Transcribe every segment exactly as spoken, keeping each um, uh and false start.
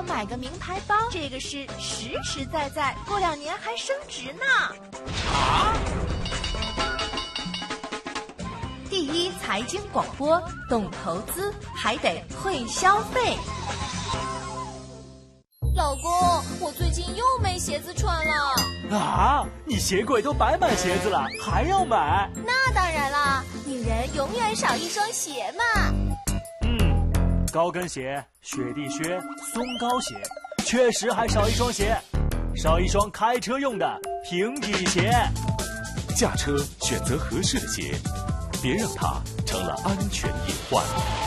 我买个名牌包，这个是实实在在，过两年还升值呢。 啊！ 第一财经广播，懂投资还得会消费。 老公，我最近又没鞋子穿了。 啊，你鞋柜都摆满鞋子了，还要买？ 那当然啦，女人永远少一双鞋嘛。 嗯，高跟鞋、雪地靴、松糕鞋，确实还少一双鞋，少一双开车用的平底鞋。 驾车选择合适的鞋，别让它成了安全隐患。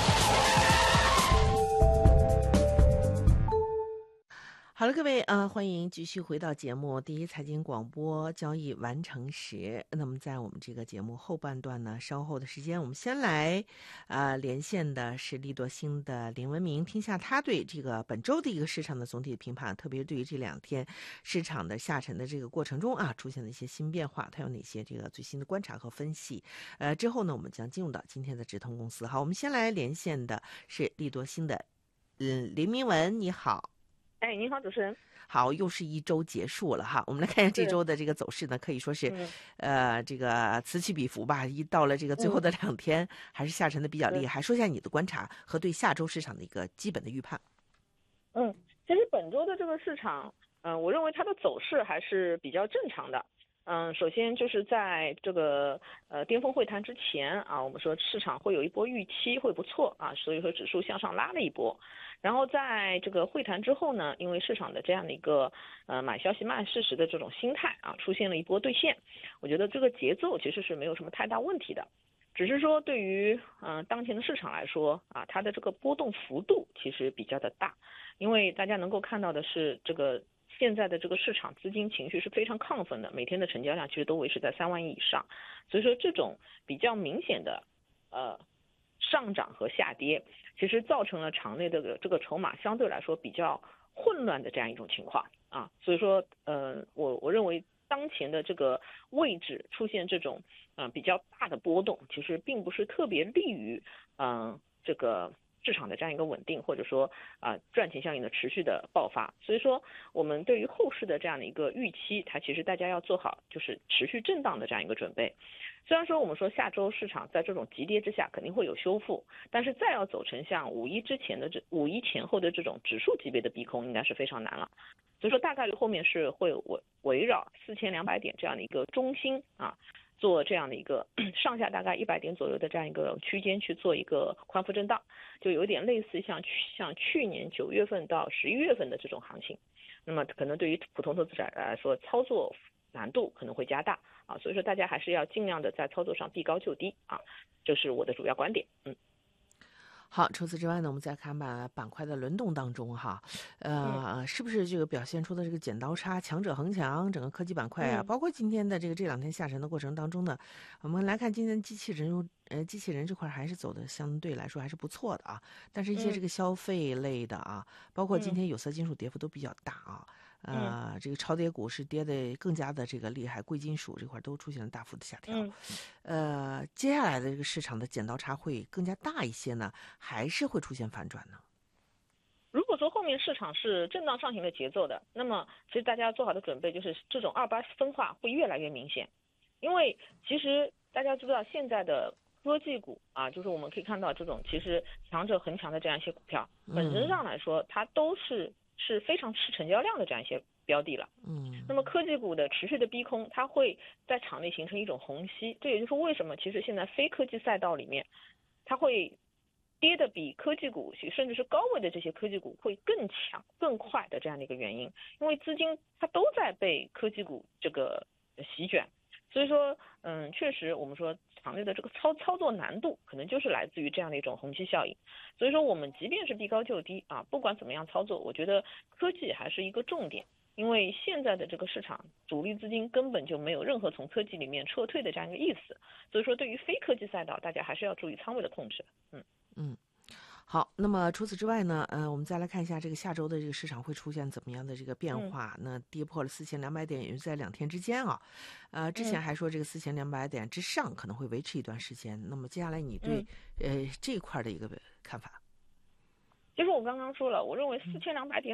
好了，各位呃，欢迎继续回到节目第一财经广播交易完成时。那么在我们这个节目后半段呢，稍后的时间我们先来呃连线的是利多星的林文明，听下他对这个本周的一个市场的总体的评判，特别对于这两天市场的下沉的这个过程中啊出现的一些新变化，他有哪些这个最新的观察和分析。呃之后呢，我们将进入到今天的直通公司。好，我们先来连线的是利多星的嗯林明文，你好。 哎，您好，主持人。 好，又是一周结束了哈，我们来看一下这周的这个走势呢，可以说是， 嗯、 呃，这个此起彼伏吧。一到了这个最后的两天，嗯、还是下沉的比较厉害。说一下你的观察和对下周市场的一个基本的预判。 嗯，其实本周的这个市场，嗯、呃，我认为它的走势还是比较正常的。嗯，首先就是在这个呃巅峰会谈之前啊，我们说市场会有一波预期会不错啊，所以说指数向上拉了一波。然后在这个会谈之后呢，因为市场的这样的一个呃买消息卖事实的这种心态啊，出现了一波兑现。我觉得这个节奏其实是没有什么太大问题的，只是说对于嗯、呃、当前的市场来说啊，它的这个波动幅度其实比较的大，因为大家能够看到的是这个。现在的这个市场资金情绪是非常亢奋的，每天的成交量其实都维持在三万亿以上，所以说这种比较明显的呃上涨和下跌，其实造成了场内的这个筹码相对来说比较混乱的这样一种情况啊，所以说呃我我认为当前的这个位置出现这种嗯、呃、比较大的波动，其实并不是特别利于嗯、呃、这个。市场的这样一个稳定，或者说啊、呃、赚钱效应的持续的爆发，所以说我们对于后市的这样的一个预期，它其实大家要做好就是持续震荡的这样一个准备。虽然说我们说下周市场在这种急跌之下肯定会有修复，但是再要走成像五一之前的这五一前后的这种指数级别的逼空，应该是非常难了。所以说大概率后面是会围围绕四千两百点这样的一个中心啊。做这样的一个上下大概一百点左右的这样一个区间去做一个宽幅震荡，就有点类似像像去年九月份到十一月份的这种行情。那么可能对于普通投资者来说，操作难度可能会加大啊，所以说大家还是要尽量的在操作上避高就低啊，这是我的主要观点。嗯。 好，除此之外呢，我们再看板板块的轮动当中哈，呃，嗯、是不是这个表现出的这个剪刀差，强者恒强，整个科技板块啊，嗯、包括今天的这个这两天下沉的过程当中呢，我们来看今天机器人呃机器人这块还是走的相对来说还是不错的啊，但是一些这个消费类的啊，嗯、包括今天有色金属跌幅都比较大啊。呃，嗯、这个超跌股是跌得更加的这个厉害，贵金属这块都出现了大幅的下调。嗯、呃，接下来的这个市场的剪刀差会更加大一些呢，还是会出现反转呢？ 如果说后面市场是震荡上行的节奏的，那么其实大家做好的准备就是这种二八分化会越来越明显，因为其实大家知道现在的科技股啊，就是我们可以看到这种其实强者恒强的这样一些股票，本质上来说它都是。是非常吃成交量的这样一些标的了，嗯，那么科技股的持续的逼空，它会在场内形成一种虹吸，这也就是为什么其实现在非科技赛道里面，它会跌的比科技股甚至是高位的这些科技股会更强、更快的这样的一个原因，因为资金它都在被科技股这个席卷，所以说，嗯，确实我们说场内的这个操操作难度可能就是来自于这样的一种虹吸效应。所以说我们即便是避高就低啊，不管怎么样操作，我觉得科技还是一个重点，因为现在的这个市场主力资金根本就没有任何从科技里面撤退的这样一个意思，所以说对于非科技赛道，大家还是要注意仓位的控制。嗯嗯。好，那么除此之外呢，呃，我们再来看一下这个下周的这个市场会出现怎么样的这个变化？嗯、那跌破了四千两百点，也就在两天之间啊。呃，之前还说这个四千两百点之上可能会维持一段时间。那么接下来你对、嗯、呃这一块的一个看法？ 其实我刚刚说了，我认为四千两百点